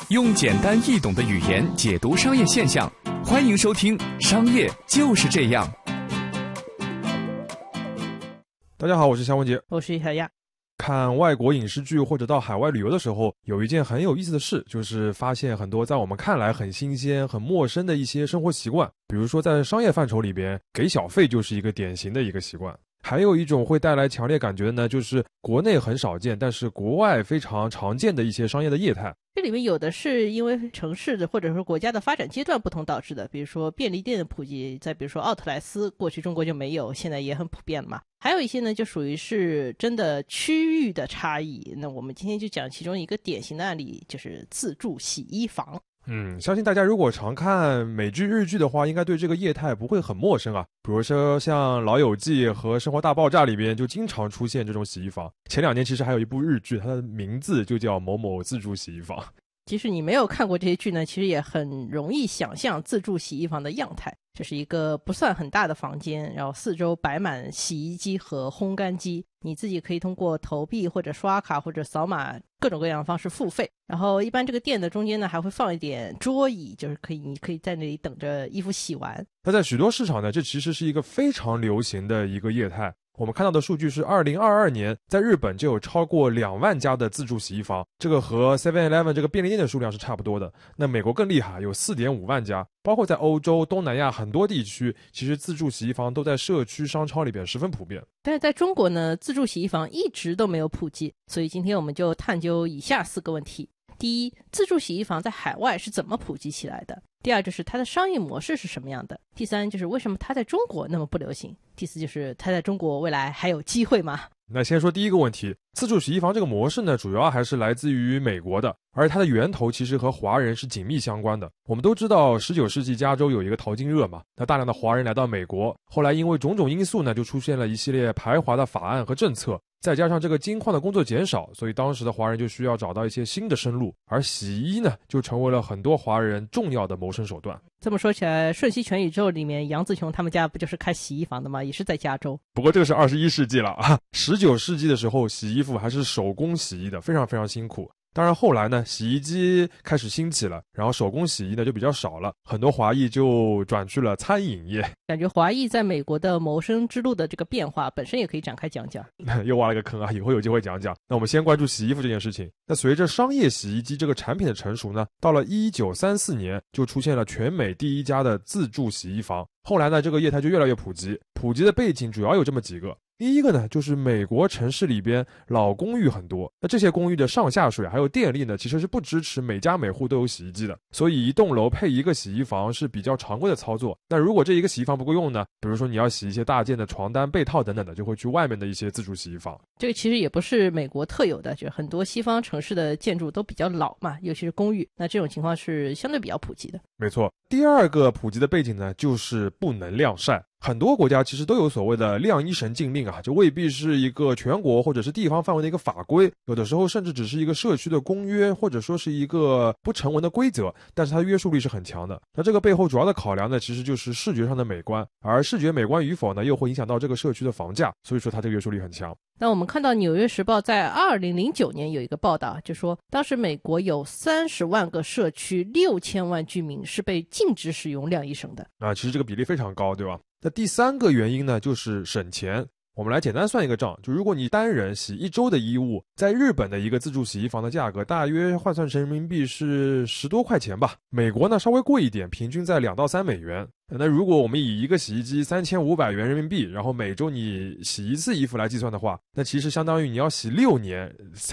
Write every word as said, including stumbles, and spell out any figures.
用简单易懂的语言解读商业现象，欢迎收听《商业就是这样》。 大家好，我是夏文杰， 我是小亚。 看外国影视剧或者到海外旅游的时候，有一件很有意思的事，就是发现很多在我们看来很新鲜、很陌生的一些生活习惯。比如说在商业范畴里边，给小费就是一个典型的一个习惯。还有一种会带来强烈感觉的呢，就是国内很少见，但是国外非常常见的一些商业的业态。 这里面有的是因为城市的或者说国家的发展阶段不同导致的，比如说便利店的普及，再比如说奥特莱斯，过去中国就没有，现在也很普遍了嘛。还有一些呢，就属于是真的区域的差异。那我们今天就讲其中一个典型的案例，就是自助洗衣房。 嗯，相信大家如果常看美剧、日剧的话，应该对这个业态不会很陌生啊。比如说像《老友记》和《生活大爆炸》里边就经常出现这种洗衣房。前两年其实还有一部日剧，它的名字就叫某某自助洗衣房。 即使你没有看过这些剧呢，其实也很容易想象自助洗衣房的样态。这是一个不算很大的房间，然后四周摆满洗衣机和烘干机，你自己可以通过投币或者刷卡或者扫码各种各样的方式付费。然后一般这个店的中间呢还会放一点桌椅，就是可以你可以在那里等着衣服洗完。 那在许多市场呢，这其实是一个非常流行的一个业态。我们看到的数据是二零二二年在日本就有超过两万家的自助洗衣房，这个和 seven eleven 这个便利店的数量是差不多的。那美国更厉害，有 四点五万家，包括在欧洲、东南亚很多地区，其实自助洗衣房都在社区商超里边十分普遍。 但是在中国呢，自助洗衣房一直都没有普及，所以今天我们就探究以下四个问题。第一，自助洗衣房在海外是怎么普及起来的？第二，就是它的商业模式是什么样的？第三，就是为什么它在中国那么不流行？第四，就是它在中国未来还有机会吗？ 那先说第一个问题，自助洗衣房这个模式呢，主要还是来自于美国的，而它的源头其实和华人是紧密相关的。我们都知道十九世纪加州有一个淘金热嘛，那大量的华人来到美国，后来因为种种因素呢，就出现了一系列排华的法案和政策，再加上这个金矿的工作减少，所以当时的华人就需要找到一些新的生路，而洗衣呢，就成为了很多华人重要的谋生手段。 这么说起来，瞬息全宇宙里面杨紫琼他们家不就是开洗衣房的吗？也是在加州。 不过这个是二十一世纪了啊，十九世纪的时候洗衣服还是手工洗衣的，非常非常辛苦。当然后来呢，洗衣机开始兴起了，然后手工洗衣呢就比较少了，很多华裔就转去了餐饮业。 感觉华裔在美国的谋生之路的这个变化本身也可以展开讲讲。 又挖了个坑啊，以后有机会讲讲。那我们先关注洗衣服这件事情。那随着商业洗衣机这个产品的成熟呢，到了一九三四年就出现了全美第一家的自助洗衣房。后来呢，这个业态就越来越普及，普及的背景主要有这么几个。第一个呢，就是美国城市里边老公寓很多，那这些公寓的上下水还有电力呢，其实是不支持每家每户都有洗衣机的，所以一栋楼配一个洗衣房是比较常规的操作。那如果这一个洗衣房不够用呢，比如说你要洗一些大件的床单、被套等等的，就会去外面的一些自助洗衣房。 这个其实也不是美国特有的，就很多西方城市的建筑都比较老嘛，尤其是公寓，那这种情况是相对比较普及的。 没错，第二个普及的背景呢，就是不能晾晒。很多国家其实都有所谓的晾衣绳禁令啊，这未必是一个全国或者是地方范围的一个法规，有的时候甚至只是一个社区的公约，或者说是一个不成文的规则，但是它约束力是很强的。那这个背后主要的考量呢，其实就是视觉上的美观，而视觉美观与否呢，又会影响到这个社区的房价，所以说它这个约束力很强。 那我们看到《纽约时报》在二零零九年有一个报道，就说当时美国有三十万个社区，六千万居民是被禁止使用晾衣绳的啊，其实这个比例非常高，对吧？那第三个原因呢，就是省钱。我们来简单算一个账，就如果你单人洗一周的衣物，在日本的一个自助洗衣房的价格大约换算成人民币是十多块钱吧，美国呢稍微贵一点，平均在两到三美元。那如果我们以一个洗衣机三千五百元人民币，然后每周你洗一次衣服来计算的话，那其实相当于你要洗六年